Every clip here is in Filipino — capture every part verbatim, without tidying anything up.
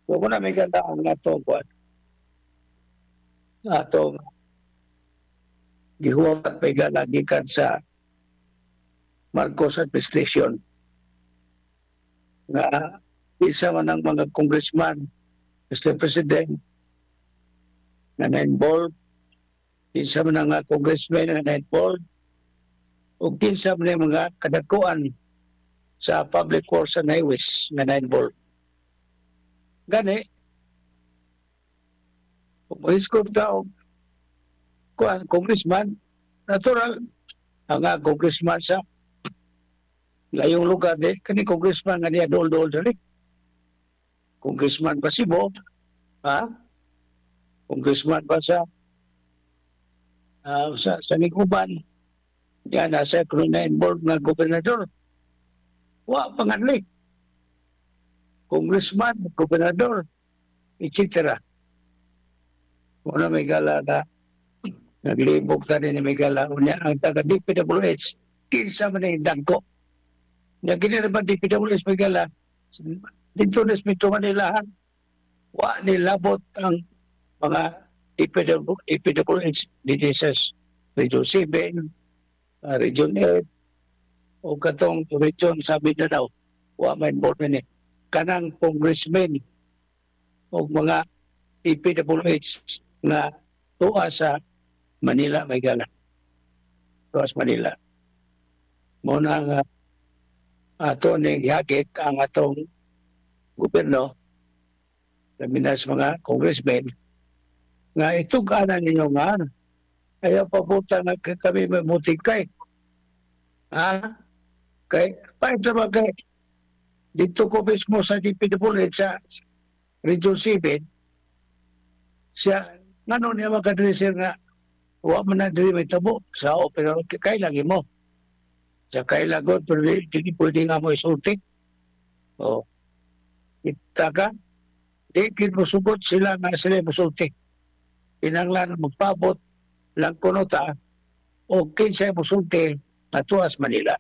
Huwag ko na may ganda ang atong kuwan. Atong gihuwat may gala gikan sa Marcos administration nga isa man ang mga congressman, mister President, na na-involved, isa man ang mga congressman na na-involved, o kinsa man ang mga kadakuan sa public works and highways na na-involved. Gani, kung mahiskop tao, kuan congressman, natural, ang nga congressman sa layong lugar di, kani congressman nga niya dol-dol dali. Congressman pa si Bo, ha? Congressman pa sa uh, sa, sa Niguban, yan, nasa kung na-involved nga gobernador. Wa, panganli. Congressman, gobernador, et cetera. Muna may gala na naglibog ta rin may gala. Unya, ang taga-D P W H, kinsa man yung dagko. Nga giniraman D P W H may gala, dito na smito Manilahan, wa nilabot ang mga D P W H dito sa Region seven, uh, Region eight, o katong region sa Mindanao, wa may involved ni kanang congressmen o mga D P W H na tuwa sa Manila may gala. Tuwa sa Manila. Muna nga ato ning hagit ang atong gobyerno, laminas mga congressmen, nga ituganan ninyo nga ayaw papunta na kami may mutikay. Ha? Kay, paano naman kay dito ko mismo sa D P W H sa Region seven, siya, nga noon niya makadresser nga, huwag man na dili may tabo sa o, pero kay lagi mo. Sa kay lagot, pero hindi pwede nga mo isulti. O, kita ka, di kin mo sugot sila nga sila musulti. Pinanglan magpabot lang kuno ta, o kinsa musulti na tuwas Manila.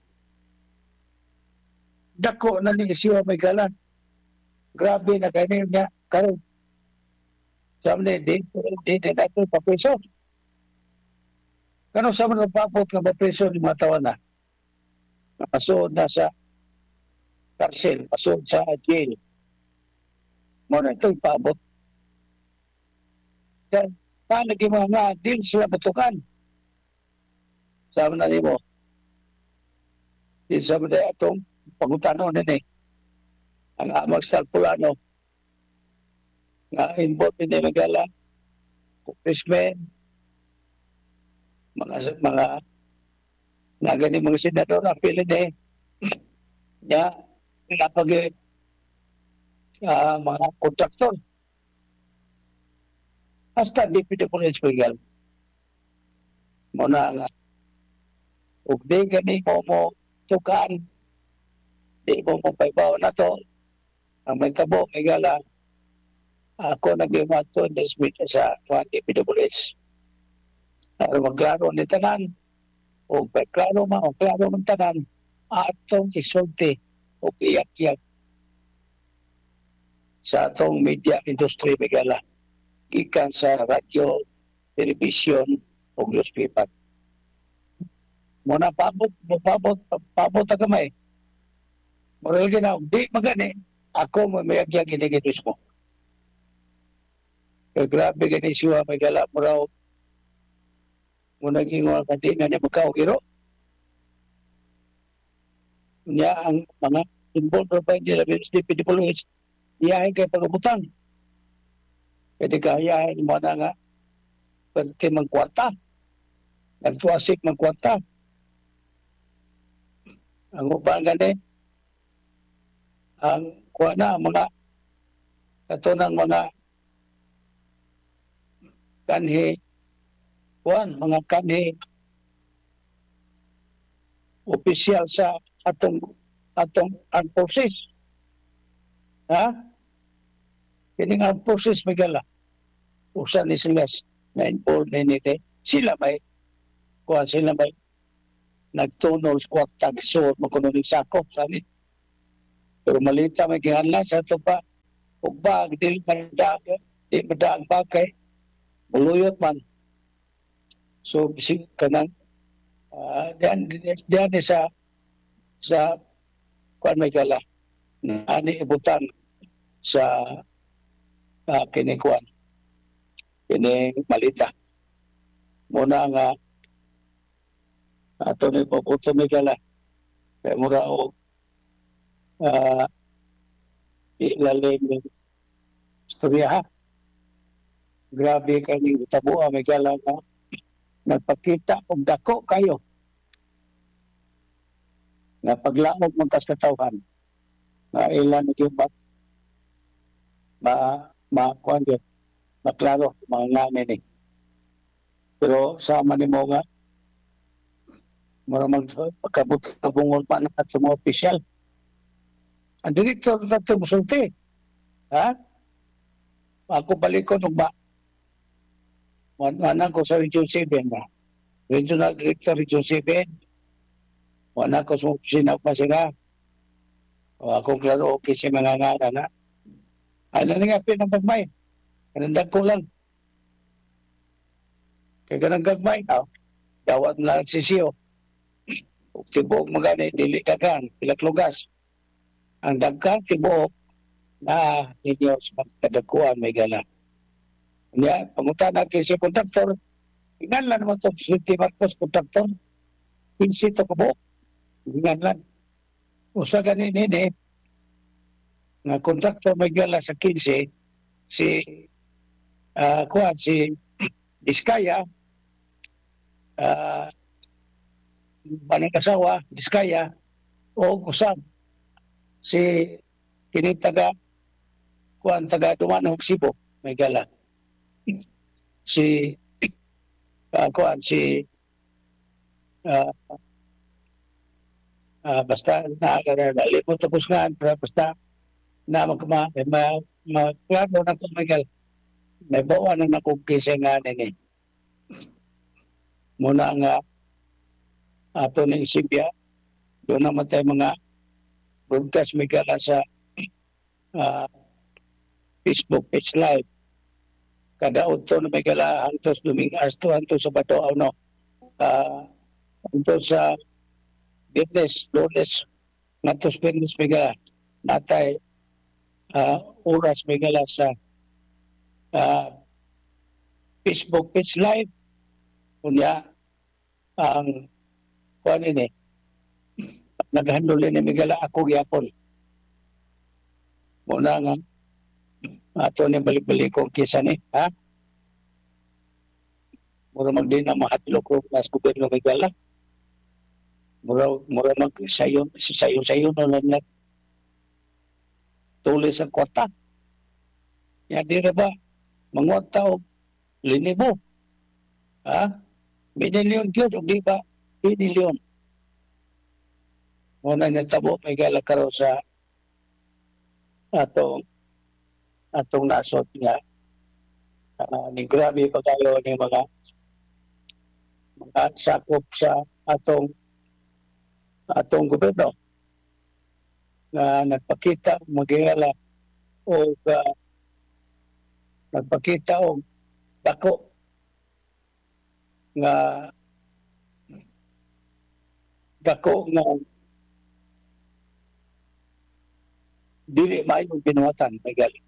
Dako na ni siya may galan. Grabe na kayo niya karon. Sabi niya, di di natin papreso. Kano sa mga papot nga papreso ni mga tawa na? Napasod na sa karsel, pasod sa jail. Muna ito'y paabot. Kaya, paano mga nga, di sila batukan. Sabi na ni mo, di sabi na itong pagutano na ni, ang amag sa Pulano, nga involved in Magala, congressmen, mga mga nga gani mga senador na pilin eh, niya, pinapag uh, mga kontraktor. Hasta di pinipun Espegal. Muna nga, ug di gani mo mo tukaan, di mo mo paibaw na to, ang may tabo, may gala, ako nag-imato in this meeting sa D P W H. Para magklaro ni tanan, o klaro man, o klaro man tanan, atong isulti o iyak-iyak sa atong media industry megala, gikan sa radyo, television, o newspaper. Muna pabot, pabot, pabot na kamay. Muna ginaw, di magani, ako mo may agyag inigidus mo. Kaya grabe gani siya may gala mo raw. Muna gingawa ka din na niya magkawagiro. Niya ang mga involved pa hindi na D P W H, iyahin kayo pag-ubutang. Pwede ka iyahin mo na nga, pwede magkwarta. Nagtuasik magkwarta. Ang upang gani, ang kuha na, mga katunang mga kanhi, kuhan, mga kanhi, opisyal sa atong atong armed forces. Ha? Kining armed forces, Miguel, usan ni sila na involved na nito. Sila may, kuhan sila may, nagtunog squat tagso, makununig sakop, sabi. Pero malita may kihanlan sa ito pa, ug bag dili man daag di madaag bag kay muluyot man. So bisig kanang uh, diyan diyan sa sa kuan may kala ani ibutan sa uh, kini kuan kini malita muna nga ato ni puputo may kala kay mura og uh, ilalim ng istorya ha. Grabe kani tabuha may kala nga nagpakita og dako kayo nga paglaog man kas katawhan nga ilan nagibat ma ma kuan gyud maklaro mga ngamin ni pero sama nimo nga mura mag pagkabot ka bungol pa na sa mga opisyal ang direktor na ito musulti ha ako balikon og ba wala ko sa Region seven ba Regional Director Region seven wala ko sa opisina pa sila o ako klaro okay si mga ngana na ano na nga pinagmay kanang ko lang kaya kanang gagmay oh, dawat na lang si Siyo ug tibuok magani dili dagan pilak lugas ang dagkan tibuok na ninyo sa kadakuan may gana niya pangutan natin si kontraktor tingnan lang naman ito Presidente Marcos kontraktor pinsi ito kabuok tingnan lang usa gani nini nga kontraktor may gala sa quince si uh, kuan si Diskaya uh, banang kasawa Diskaya o usab si kini taga kuan taga Dumanog Cebu may gala si uh, kuan si uh, uh, basta na limot ako nga basta na magma ma ma klaro na ko Michael may bawa na nakugkisa nga nini muna nga ato ning Sibya doon naman tayo mga broadcast may gala sa uh, Facebook page live kada udto na may gala hangtod Domingas to hangtod sa Sabado ano uh, hangtod sa Biyernes, Lunes ngadto sa Biyernes may gala natay uh, oras may gala sa uh, Facebook page live kunya ang kuan ini naghandol ni may gala ako gyapon muna nga ato ni balik-balik kong kisa ni ha mura magdi na mahatlo ko nas gobyerno may gala mura mura mag sayon sayon sayon no lang tulis ang kwarta ya di na ba manguwag tao linibo ha minilyon gyud og di ba minilyon muna natabo may gala karo sa atong atong nasod nga uh, ni grabe pagkayo ni mga mga sakop sa atong atong gobyerno nga nagpakita magigala o uh, nagpakita og dako nga dako nga dili maayo binuhatan may gali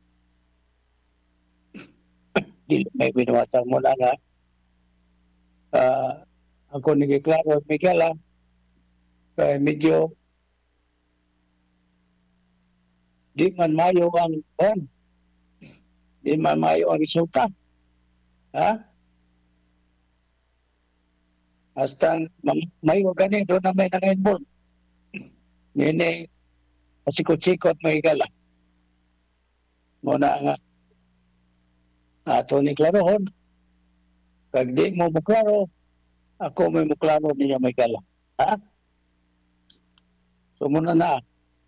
dili may binuhatan mo na nga uh, ako nagiklaro may gala kaya medyo di man mayo ang pan di man mayo ang resulta ha hasta mayo gani doon na may naka-involve nini pasikot-sikot may gala muna nga ato ni klarohon kag di mo muklaro ako may muklaro niya may gala ha so muna na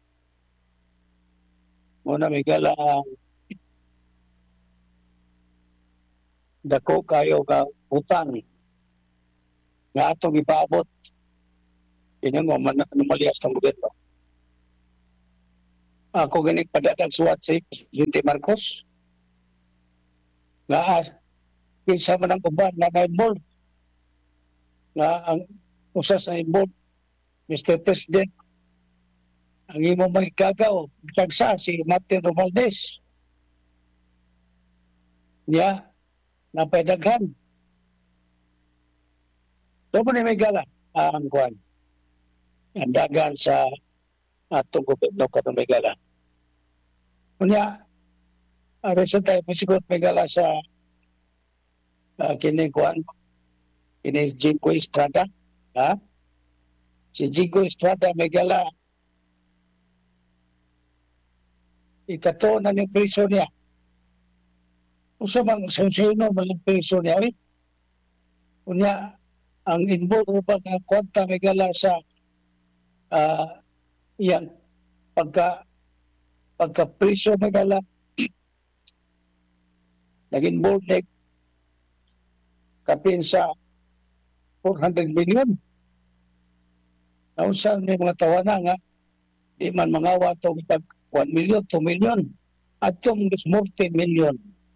muna may gala ang dako kayo ka utang nga atong ipaabot yun mo man malias kang gobyerno ako ganing padadag suwat si Presidente Marcos nga as kinsa man ang uban na na-involved nga ang usas na involved mister President ang imo magigagaw tagsa si Martin Romualdez niya napaydaghan so mo ni may gala ang kuan ang dagan sa atong gobyerno kanang may gala unya ang resulta ay pasigot may gala sa uh, kini kuan kini Jingo Estrada ha si Jingo Estrada may gala ikato na ni preso niya usa bang sino man ang preso niya eh? Unya ang involved ba nga kwanta may gala sa uh, yan pagka pagka preso may gala naging board na kapin sa four hundred million naunsan may mga tawana nga di man mangawa itong pag one million, two million at itong multi-million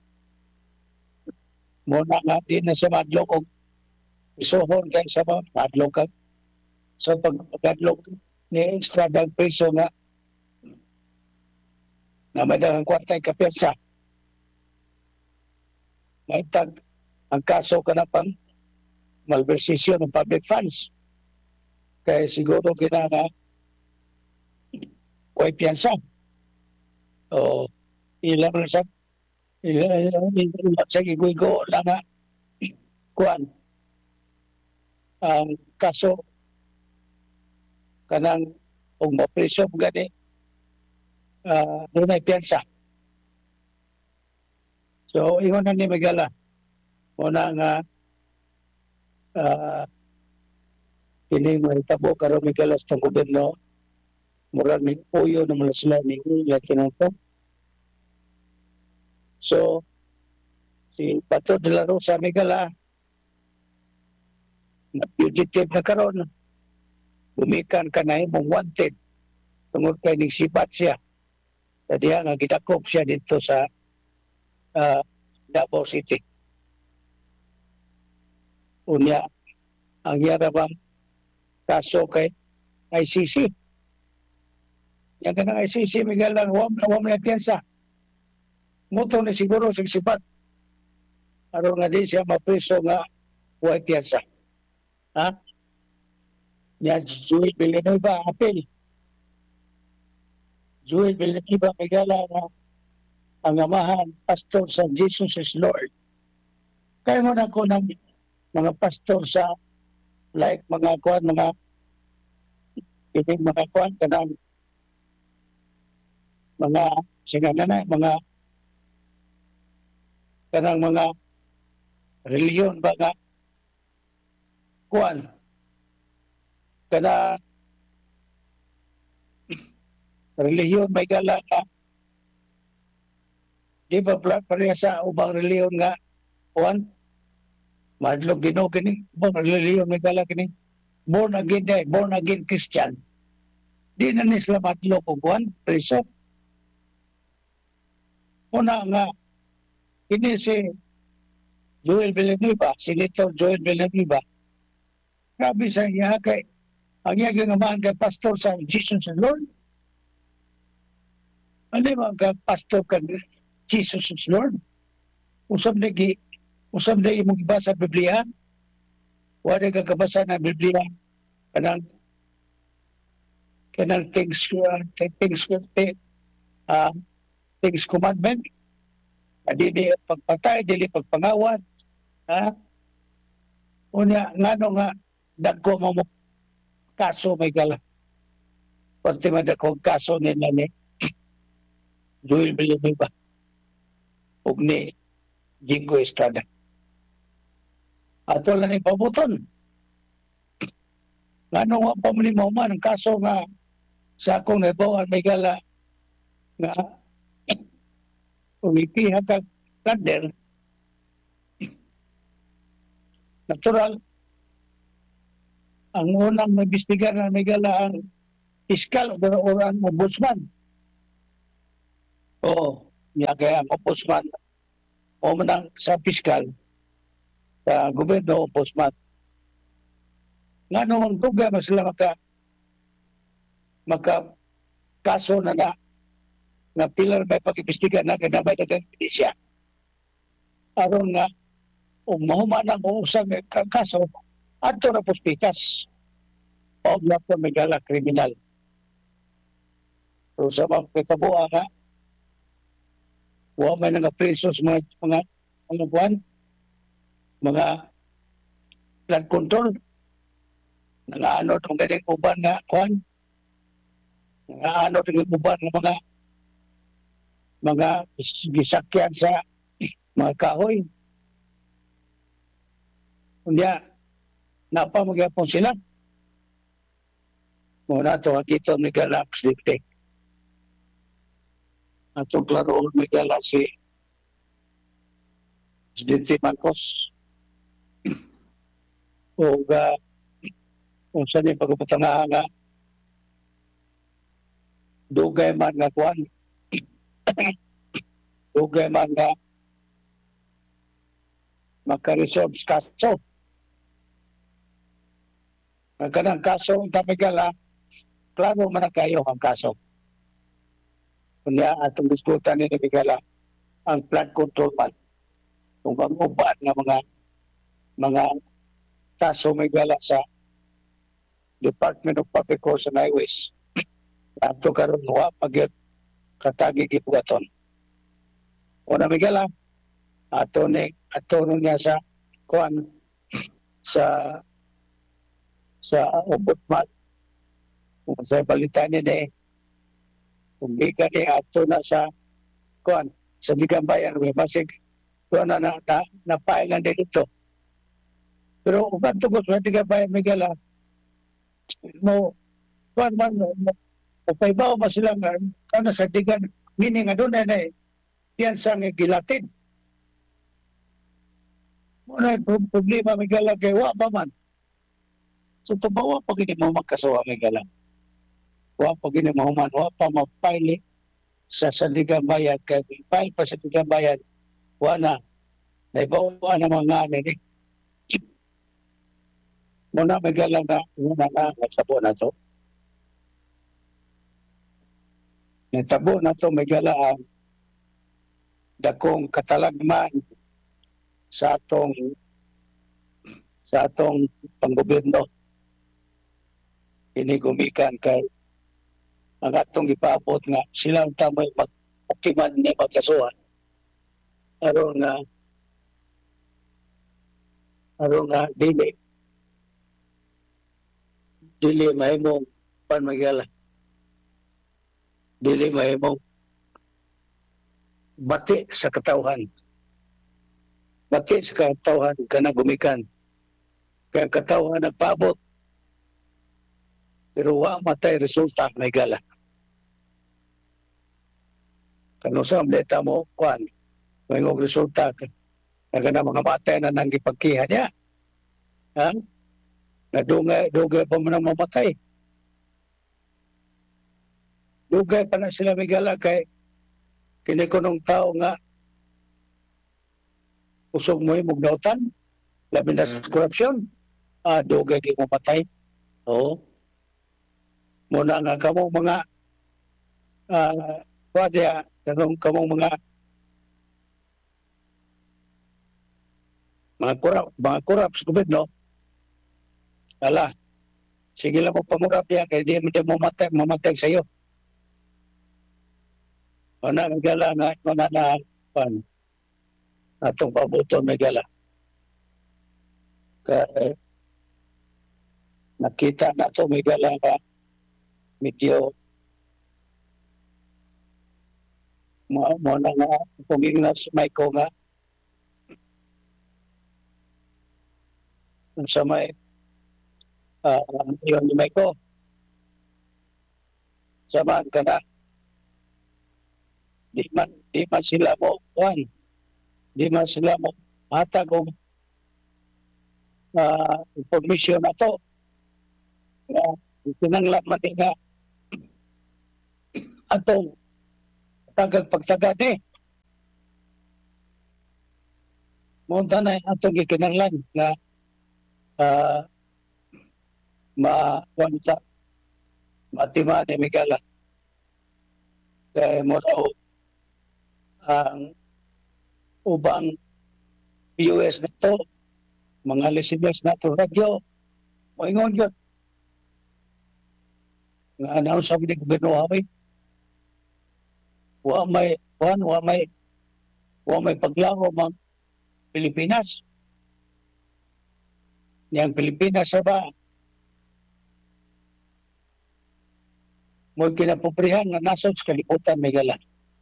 muna nga di na sa madlok o isuhon kayo sa mga madlok ka so pag madlok ni Estrada preso nga na madagang kwartay kapirsa naitag ang kaso ka na pang malversation ng public funds kaya siguro kinanga huwag piyansa o ilang na sa ilang sa giguigo lang nga kuan ang kaso kanang kung mapreso gani uh, doon ay piyansa so ingon na ni Magala muna nga uh, kini mo itabo karon Magala sa gobyerno murag ni puyo na mula sila ni nga kinangko so si Pato de la Rosa Magala na fugitive na karon bumikan ka na imong wanted tungod kay nagsipat siya sa diha nga gidakop siya dito sa uh, Davao City unya ang yarabang kaso kay I C C yang kanang I C C Miguel lang wam na wam na piyansa moto na siguro sigsipat aron nga di siya mapreso nga huwag piyansa ha niya Joel Villanueva apel Joel Villanueva Migala nga ang amahan pastor sa Jesus is Lord kaya mo na ko ng mga pastor sa like mga kuan mga piling mga kuan kanang mga singanan na mga kanang mga reliyon ba nga kuan kana reliyon may gala ka di ba pareha sa ubang reliyon nga kuan madlog Ginoo kini ubang reliyon may gala kini born again day born again Christian di na ni sila madlog og kuan preso una nga ini si Joel Villanueva Senator Joel Villanueva grabe sa iya kay ang iya ginamaan kay pastor sa Jesus and Lord ano ba ka pastor kag Jesus is Lord usab na gi usab na imong gibasa sa Biblia wala ka kabasa na Biblia kanang kanang things uh, things uh, things commandment dili pagpatay dili pagpangawat ha unya ngano nga dagko mo kaso may gala pati madako kaso nila ni Joel Villanueva ug ni Jingo Estrada ato lang ni pabuton ngano nga pamilimo man ang kaso nga sa akong nabawan may gala nga umipiha kag lander natural ang unang mag-istigar na may gala ang iskal o ang ombudsman Oo, niya kaya ang ombudsman o man ang sa piskal sa gobyerno ombudsman. Nga noong duga man sila maka maka kaso na na nga pilar may pag-imbestiga na kanabay na kang aron nga o mahuman ang usang kaso adto na puspikas o gyapon may gala kriminal. So sa mga kitabuan nga wa may nanga-preso sa mga mga mga buwan, mga flood control nga ano tong ganing uban nga kuan nga ano tong uban nga mga mga gisakyan sa mga kahoy. Unya napa magyapon sila. Muna ito, hakito ni Gala Presidente. Atong klaroon ni Gala si Presidente Marcos. O uh, kung saan yung pagpapatangahan nga dugay man nga kuan dugay man nga makaresolve kaso. Ang kanang kaso ang Gala, klaro man na kayo ang kaso. Kunya atong diskutan ni Gala ang flood control man. Kung ang uban nga mga mga kaso may gala sa Department of Public Works and Highways. Ato karon wa pag katagi gibugaton. Una may gala ato ni ato niya sa kuan sa sa ombudsman kung sa balita ni ni kung di ka ni ato na sa kuan sa Bigang Bayan may basig kuan na na, na, na file na dito. Pero uban tungkol sa Bigang Bayan may gala mo kuan man mo kay ba ba sila nga kana sa digan meaning nga doon na yan sa gilatid. Muna yung problema may gala kay wa pa man. So tubawa pag hindi mo magkasawa may gala. Wa pag hindi mo man, wa pa mapile sa Sandigan Bayan kay file pa sa Sandigan Bayan wa na. Naibawa na mga ano ni. Muna may gala na muna na nagsabo na to. Nagtabo na to may gala ang dakong katalagman sa atong sa atong panggobyerno ini gumikan kay ang atong ipaabot nga silang tamay mag-optiman ni magkasuhan aron nga aron nga dili dili mahimong panmagala dili mahimong bati sa katawhan bati sa katawhan kana gumikan kaya katawhan nagpaabot pero wa matay resulta may gala kano sa amleta mo kuan may ngog resulta ka na mga matay na nang gipagkihan niya ha nadungay dugay pa man ang mamatay dugay pa na sila may gala kay kini kunong tao nga usog mo yung mugnautan labi na sa korupsyon ah dugay kay mamatay oo muna nga kamong mga uh, wadya kanong kamong mga mga kurap mga kurap sa gobyerno ala sige lang mo pamurap yan kaya di mo mamatay mamatay sa iyo wala nagala na wala na pan atong pabuton nagala kaya nakita na ito may gala nga medyo mo, mo na nga pumignas may ko nga sa may uh, yun may ko samahan ka na di man, di man sila mo kuhan di man sila mo matag o uh, information na to uh, tinanglan man nga atong tagal pagtagad eh. Munta na atong gikinanglan nga uh, ma-kwanta matima ni Miguel kay mo raw ang ubang P O S na to, mga listeners na to radyo, moingon yun. Nga announce sabi ni Gobyerno Haway, wa may, wa, wa may, wa may paglango mga Pilipinas. Yang Pilipinas sa ba, mo kinapoprihan nga nasod sa kaliputan may gala.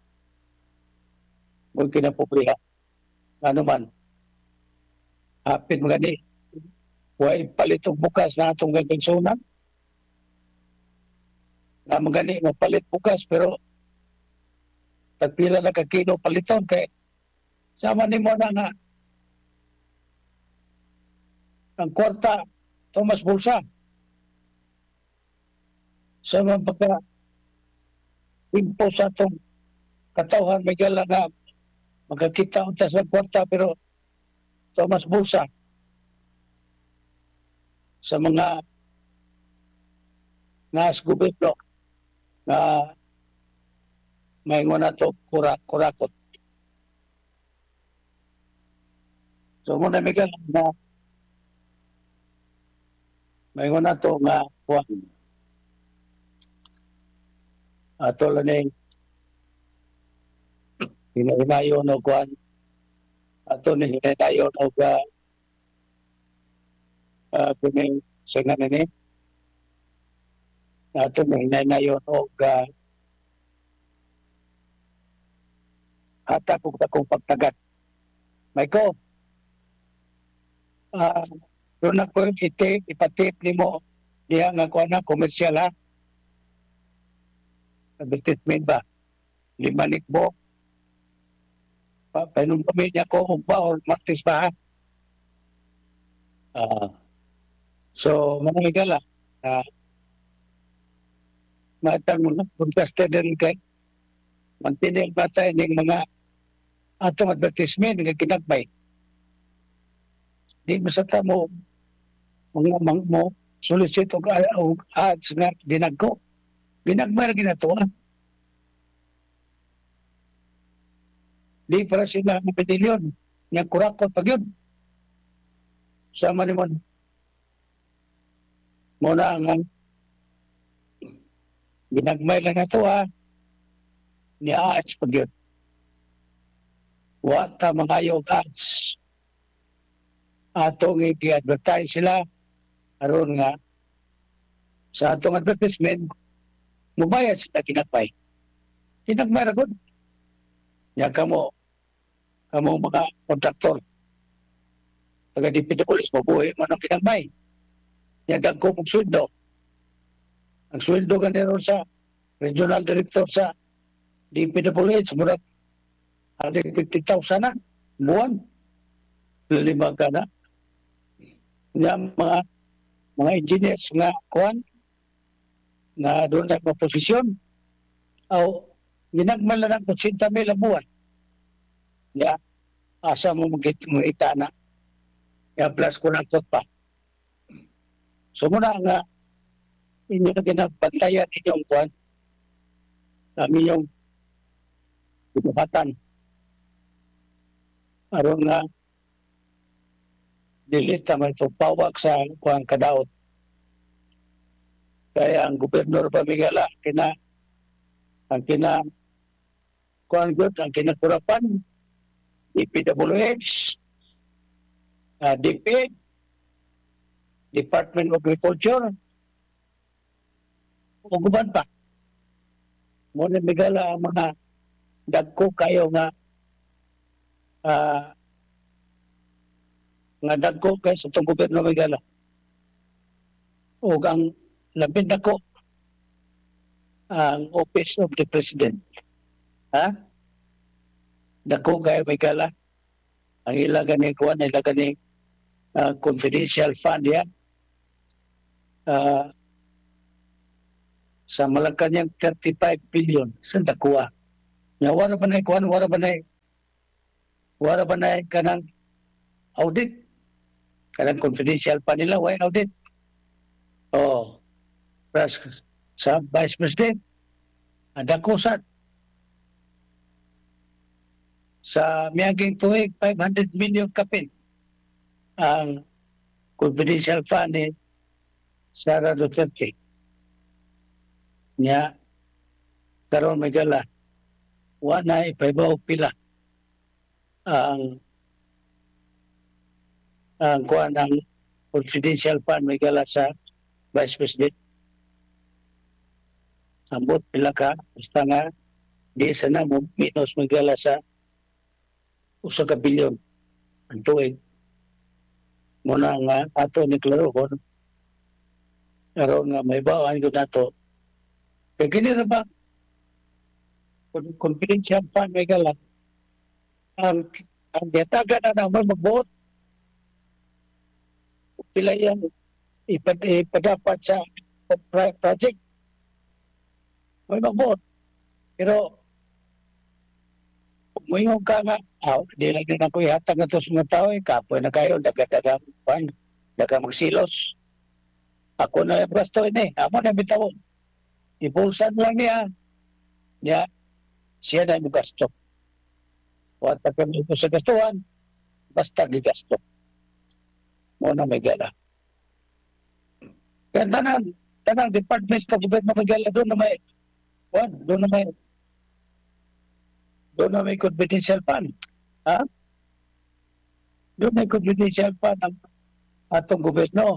Mo kinapoprihan. Ano man, hapit mga ni, wa ipalit og bukas na atong gagawsunan. Na mga ni, mapalit bukas, pero tagpila na kakino paliton kay sama ni mo na nga ang kwarta Thomas Bulsa sa mga pagka impose sa itong katauhan may gala na magkakita unta sa kwarta pero Thomas Bulsa sa mga nas gobyerno na may nga na ito kurak, kurakot. So muna Miguel na may nga na ito nga kuwan. Ato lang na hinayon o kuwan. Ato na hinayon o ka uh, kung sa nga nini. Ato na hinayon o ka hata kung takong pagtagat. May ko, uh, doon na ko iti, ipatip ni mo diya nga kuha na komersyal ha. Advertisement ba? Lima nikbo. Pa, panumpamin niya ko kung ba o martis ba ha. Uh, so, manamigala. Uh, matang mga broadcaster din kay mantinil ba tayo ng mga atong advertisement nga kinakbay. Di masata mo mga mga mo solicit og ads nga dinagko. Ginagmay na ginatuwa. Di para sila mapidilyon. Nga kurakot pag yun. Sama ni mo. Muna ang ginagmay lang na ito ha. Ni ads pag yun. Wata mga yung ads. Atong i-advertise sila. Aron nga sa atong advertisement mubayad sila kinagmay. Kinagmay ra gud. Ya kamo kamo mga kontraktor. Taga D P W S mabuhi mo ng kinagmay. Ya dagko kong sweldo. Ang sweldo ganito sa regional director sa D P W S murag one hundred fifty thousand na buwan. Lima ka na. Ya mga mga engineers nga kuan na doon na posisyon o ginagman na ng eighty mil ang buwan. Ya, asa mo mag-ita na. Ya, plus ko na pa. So muna nga, inyo na ginabantayan inyong kuan. Kami yung inuhatan. Aron nga, dilita may pawak sa kuan kadaot. Kaya ang gobernador Pamigala, kina, ang kina, kuan good, ang kinakurapan, D P W H, uh, D P E D, Department of Agriculture, o guban pa. Muna Migala ang mga dagko kayo nga uh, nga dagko kayo sa itong gobyerno Migala. O ang labing dako ang Office of the President. Ha? Dako kayo Migala. Ang ilaga ni kuwan, ilaga ni uh, confidential fund yan. Uh, sa Malacanang thirty-five billion sa dakuha Nya wala ba nay kuan, wala ba nay wala ba nay kanang audit, kanang confidential pa nila, why audit? Oh, pras sa Vice President, ada ko sa sa miyaging tuig five hundred million kapin ang confidential fund ni Sara Duterte. Nya karon may gala, wa na ipaibaw pila ang ang kuan ang confidential fund may gala sa Vice President. Ambot pila ka, basta nga di sana mo minus may gala sa usa ka bilyon ang tuig. Muna nga ato ni klarohon, karon nga may bawaan ko nato. Kaya gini na ba, confidential fund may gala, ang ang diyataga na naman magbuot, pila yan ipad, ipadapat sa project, may magbuot. Pero moingon ka nga, ah, di lang din ako ihatag na to sa mga tao, eh, kapoy na kayo, daga-daga, pan, daga magsilos. Ako na yung gasto ini, ako na bitawon. Ipulsan lang niya, niya, siya na yung gasto. Huwag na kami ito sa gastuhan, basta gigasto. Muna may gala. Kaya tanan, tanan, department sa gobyerno may gala, doon na may, one, doon na may, doon na may confidential fund. Ha? Doon may confidential fund ang atong gobyerno.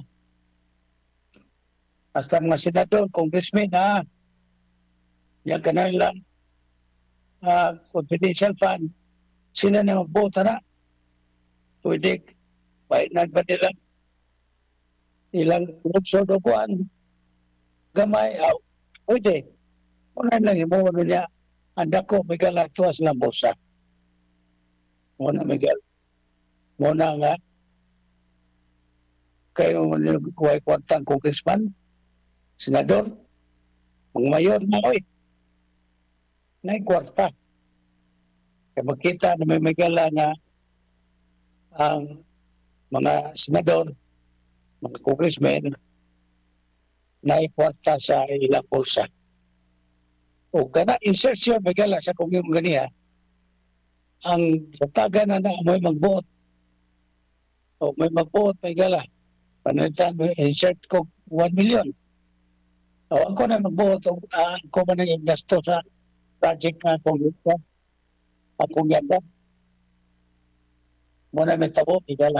Hasta mga senador, congressmen, ha? Yan ka na lang, uh, confidential fund. Sila na magbota na. Pwede, painan ba nila ilang lugsod o kuan, gamay, aw, pwede. Una lang, imo ano niya, anda ko, may galatuas ng bulsa. Muna may gal. Muna nga, kayo kuway kwartang congressman, senador, mga mayor na, oy, na kwarta. Kaya magkita na may may gala nga ang mga senador, mga congressmen, na kwarta sa ilang bulsa. O kana insertion may gala sa kung yung ganiya, ang taga na na may magbuot o may magbuot may gala panalitan may insert ko one million o ako na magbuot o uh, ako man ang gasto sa project na akong akong ganda muna may tabo may gala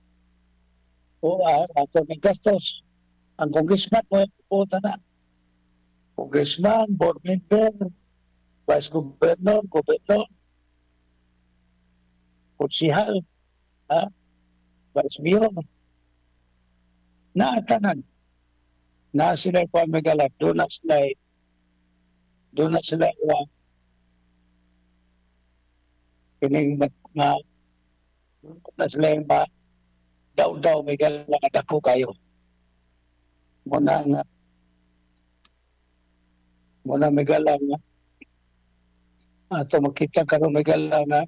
o uh, ako may gastos ang congressman mo magbuot na congressman, board member, vice governor, governor, konsihal, ha? Vice mayor, na tanan na sila pa magalat doon na sila doon na sila uh, kining na na sila yung ma daw-daw may galang ako kayo muna nga muna may galang nga ato makita karon may galang nga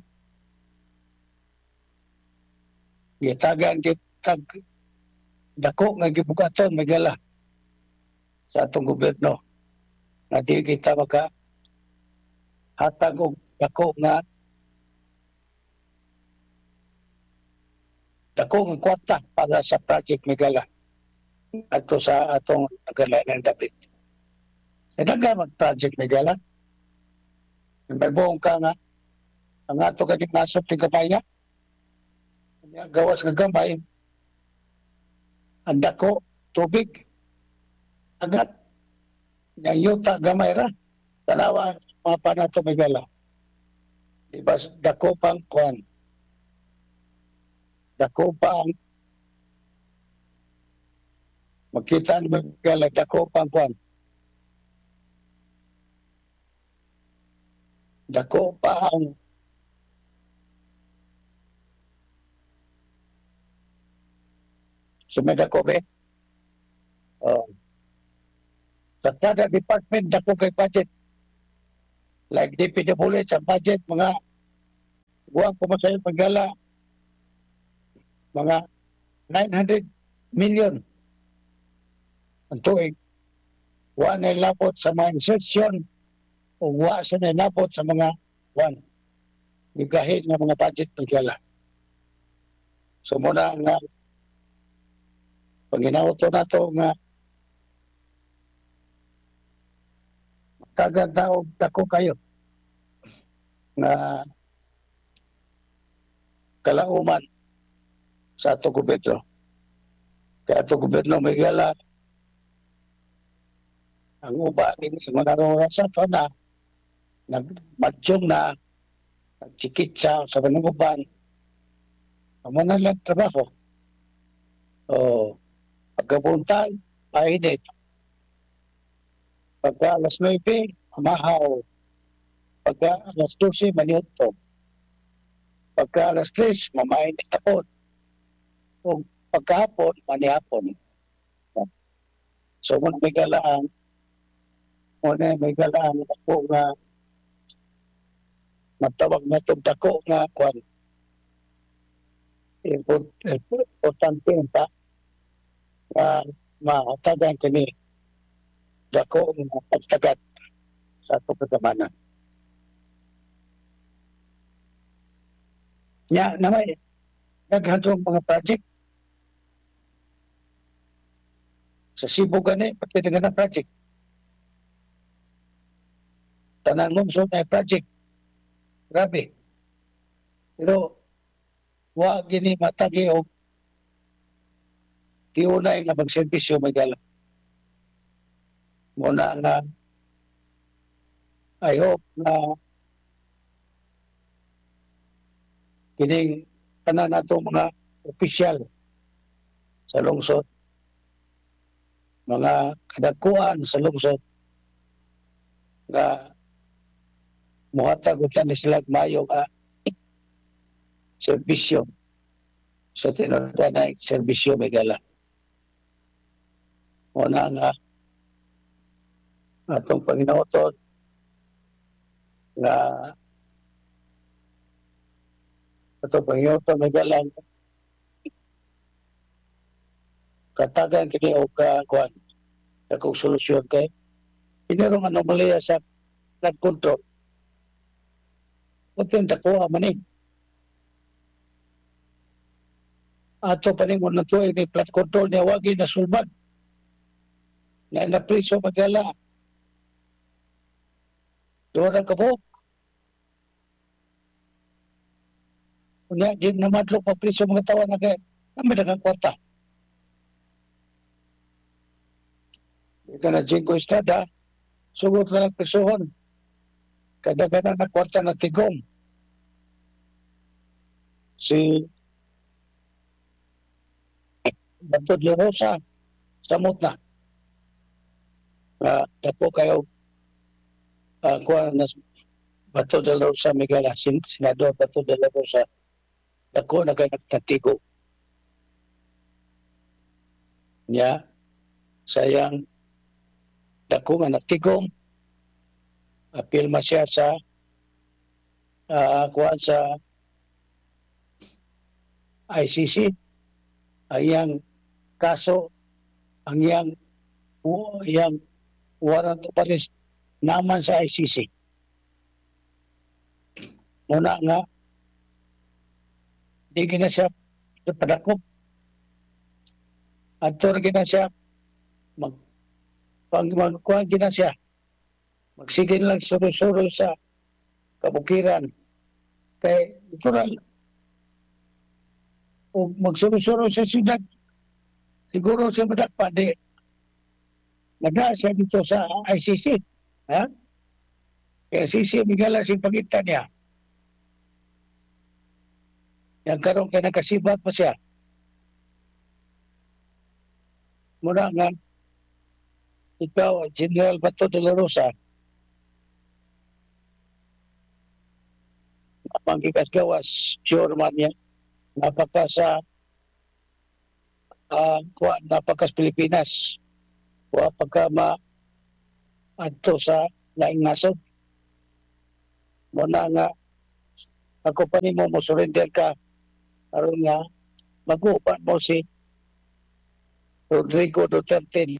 gitagan gitag dako nga gibukaton may gala sa atong gobyerno na di kita maka hatag og dako nga dako nga kwarta para sa project Megala ato sa atong nagala ng David. Sa daga mag-project Megala, may buong ka nga, ang ato kaning nasot ng kapaya, gawas nga gamay, ang dako, tubig, agat, nga yuta gamay ra, tanawa, mga panato Megala. Diba, dako pang kuhan, dako pang makita ni Megala, dako pang kuhan, dako pang sumeda ko be, uh, sa kada department, dako kay budget, like D P W H sa budget mga buwang pumasayo paggala mga nine hundred million ang tuig. Wa na labot sa mga insertion o wa sa na labot sa mga one gigahit nga mga budget paggala. So muna nga panginaoto nato nga tagan tao dako kayo nga kalauman sa ato gobyerno. Kaya ato gobyerno may gala ang uba din mga narorasa pa na nagmadyong na nagchikitsa sa manuguban amo na lang trabaho. O pagkapuntan, painit. Pagka alas nuebe, amahaw. Pagka alas dose, maniuto. Pagka alas tres, mamainit tapon. O pagkahapon, manihapon. So, muna may galaan, muna may galaan ako nga matawag na itong dako nga kwan. Importante ta na maatagan kami dako nga pagtagat sa atong kagamanan. Nya namay naghadlong mga project sa Cebu gani pati nga project. Tanang lungsod na project. Grabe. Pero wa gini matagi og kiunay nga magserbisyo magala. Muna nga I hope na kining tanan nato mga opisyal sa lungsod, mga kadakuan sa lungsod nga muhatag utan sila mayo nga serbisyo sa tinuod na serbisyo megala. Muna nga atong Panginoon nga atong Panginoon megala katagan kini o ka kuan akong solusyon kay pinirong anomalya sa flood control. Ito yung dakuha manig. Ato pa rin mo na ito, ini flood control niya wagi na sulbad. Na napriso magala. Doon ang kabuk. Kunya, di na madlok pa priso mga tawa na kaya namin nagang kwarta. Ika na Jingo Estrada, sugot na nagprisohon. Kadagana na kwarta na tigom. Si Bato de Rosa, samot na. Uh, dako kayo uh, kuha na Bato de Rosa Miguel, sin, Senador Bato de Rosa, dako na kayo nagtatigo. Nya, sayang dako nga natigom, apil masya sa uh, kuha sa I C C, ang iyang kaso, ang iyang uh, iyang warrant of arrest naman sa I C C. Muna nga, di gina siya padakop. Ato na gina siya, mag, pag magkuhan gina siya, magsigin lang suro-suro sa kabukiran. Kay, natural, o magsuro-suro sa siyudad, siguro siya madakpa, di, nagdaan siya dito sa I C C. Ha? Kaya I C C, bigala siyang pagitan niya. Yang karong kaya nakasibat pa siya. Muna nga, ikaw, General Bato de la Rosa, manggigas gawas, sure man niya, napaka sa uh, napakas Pilipinas, wa pagka ma adto sa laing nasod. Muna nga, ako pa ni mo mo surrender ka aron nga mag-upan mo si Rodrigo Duterte.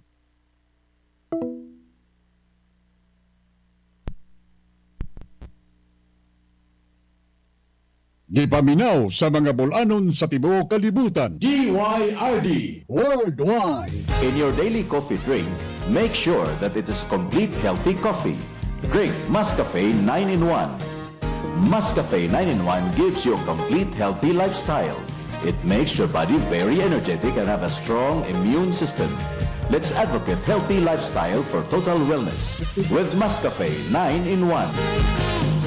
Gipaminaw sa mga bulanon sa tibuok kalibutan. D Y R D Worldwide. In your daily coffee drink, make sure that it is complete healthy coffee. Drink Muscafe nine in one. Muscafe nine in one gives you a complete healthy lifestyle. It makes your body very energetic and have a strong immune system. Let's advocate healthy lifestyle for total wellness with Muscafe nine in one.